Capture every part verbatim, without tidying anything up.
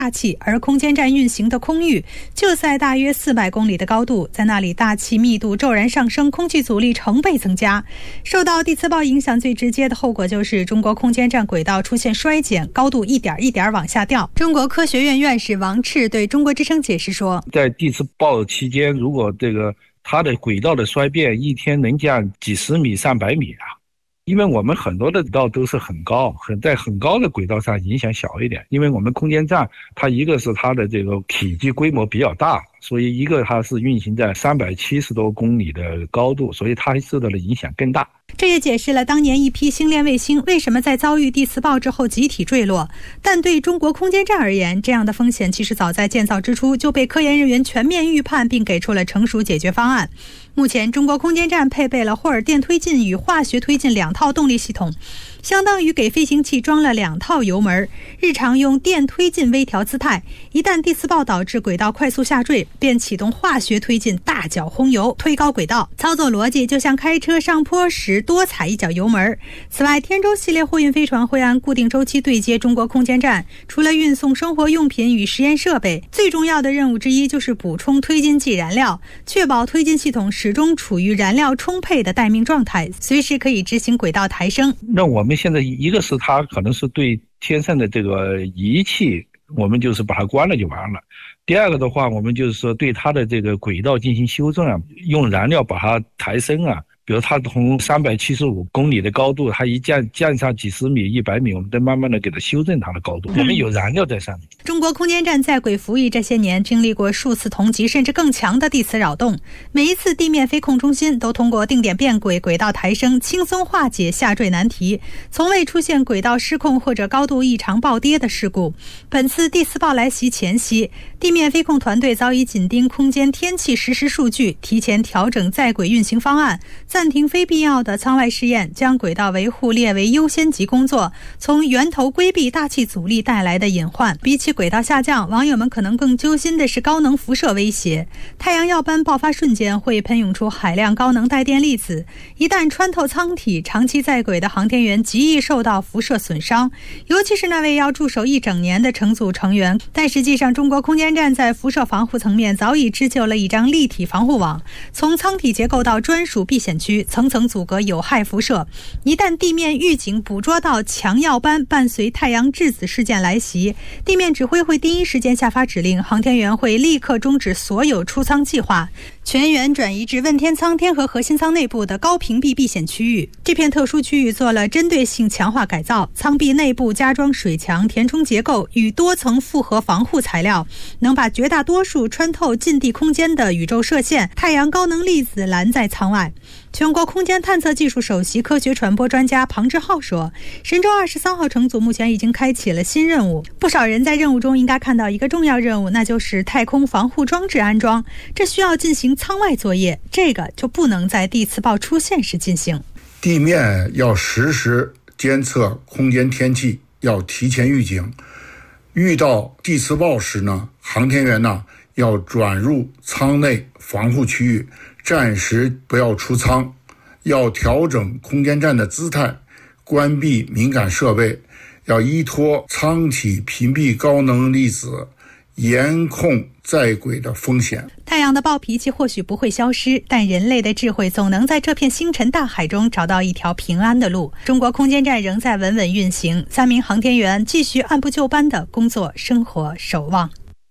大气，而空间站运行的空域就在大约四百公里的高度，在那里大气密度骤然上升，空气阻力成倍增加。受到地磁暴影响最直接的后果就是中国空间站轨道出现衰减，高度一点一点往下掉。中国科学院院士王赤对中国之声解释说， 在地磁暴期间，如果这个它的轨道的衰变一天能降几十米上百米啊，因为我们很多的轨道都是很高，很在很高的轨道上影响小一点，因为我们空间站它一个是它的这个体积规模比较大，所以一个它是运行在三百七十多公里的高度，所以它受到的影响更大。 这也解释了当年一批星链卫星为什么在遭遇地磁暴之后集体坠落。但对中国空间站而言，这样的风险其实早在建造之初就被科研人员全面预判，并给出了成熟解决方案。目前中国空间站配备了霍尔电推进与化学推进两套动力系统，相当于给飞行器装了两套油门，日常用电推进微调姿态，一旦地磁暴导致轨道快速下坠，便启动化学推进大脚轰油推高轨道。操作逻辑就像开车上坡时多踩一脚油门。此外，天舟系列货运飞船会按固定周期对接中国空间站，除了运送生活用品与实验设备，最重要的任务之一就是补充推进剂燃料，确保推进系统始终处于燃料充沛的待命状态，随时可以执行轨道抬升。 那我们现在一个是它可能是对天上的这个仪器，我们就是把它关了就完了。第二个的话，我们就是说对它的这个轨道进行修正啊，用燃料把它抬升啊。比如它从三百七十五公里的高度，它一降降上几十米、一百米，我们再慢慢的给它修正它的高度。我们有燃料在上面。 中国空间站在轨服役这些年，经历过数次同级甚至更强的地磁扰动，每一次地面飞控中心都通过定点变轨、轨道抬升，轻松化解下坠难题，从未出现轨道失控或者高度异常暴跌的事故。本次地磁暴来袭前夕，地面飞控团队早已紧盯空间天气实时数据，提前调整在轨运行方案，暂停非必要的舱外试验，将轨道维护列为优先级工作，从源头规避大气阻力带来的隐患。比起轨道下降，网友们可能更揪心的是高能辐射威胁。太阳耀斑爆发瞬间会喷涌出海量高能带电粒子，一旦穿透舱体，长期在轨的航天员极易受到辐射损伤，尤其是那位要驻守一整年的乘组成员。但实际上，中国空间站在辐射防护层面早已织就了一张立体防护网，从舱体结构到专属避险区，层层阻隔有害辐射。一旦地面预警捕捉到强耀斑伴随太阳质子事件来袭，地面指挥会第一时间下发指令，航天员会立刻终止所有出舱计划，全员转移至问天舱天河核心舱内部的高屏蔽避险区域。这片特殊区域做了针对性强化改造，舱壁内部加装水墙、填充结构与多层复合防护材料，能把绝大多数穿透近地空间的宇宙射线、太阳高能粒子拦在舱外。全国空间探测技术首席科学传播专家庞志浩说，神舟二十三号乘组目前已经开启了新任务，不少人在任务中应该看到一个重要任务，那就是太空防护装置安装，这需要进行舱外作业，这个就不能在地磁暴出现时进行。 地面要实时监测空间天气，要提前预警，遇到地磁暴时呢，航天员呢要转入舱内防护区域，暂时不要出舱，要调整空间站的姿态，关闭敏感设备，要依托舱体屏蔽高能粒子，严控在轨的风险。 太阳的暴脾气或许不会消失，但人类的智慧总能在这片星辰大海中找到一条平安的路。中国空间站仍在稳稳运行，三名航天员继续按部就班的工作、生活、守望。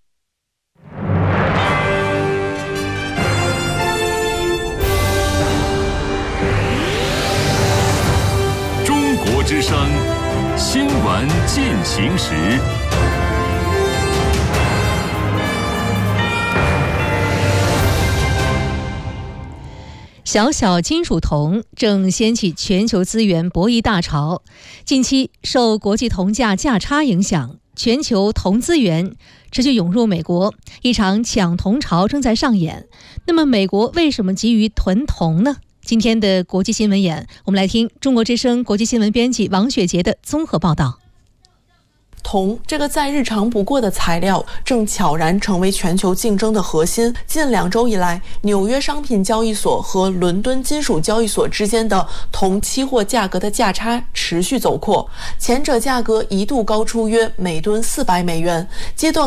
中国之声新闻进行时。 小小金属铜正掀起全球资源博弈大潮。近期受国际铜价价差影响，全球铜资源持续涌入美国，一场抢铜潮正在上演。那么美国为什么急于囤铜呢？今天的国际新闻眼，我们来听中国之声国际新闻编辑王雪杰的综合报道。 铜这个再日常不过的材料正悄然成为全球竞争的核心。近两周以来，纽约商品交易所和伦敦金属交易所之间的铜期货价格的价差持续走扩，前者价格一度高出约每吨四百美元，阶段